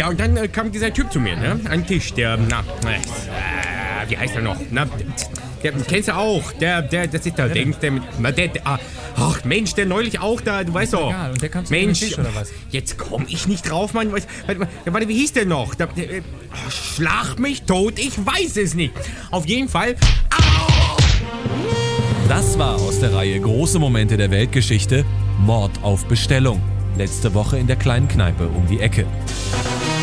und dann kam dieser Typ zu mir, ne? An den Tisch, wie heißt er noch? Der kennst du auch, der ist da, ach Mensch, der neulich auch da, du weißt doch. Egal, und der kam zu Mensch, dir an den Tisch, oder was? jetzt komm ich nicht drauf, Mann. Warte, wie hieß der noch? Schlag mich tot, ich weiß es nicht. Auf jeden Fall. Au! Das war aus der Reihe Große Momente der Weltgeschichte, Mord auf Bestellung. Letzte Woche in der kleinen Kneipe um die Ecke.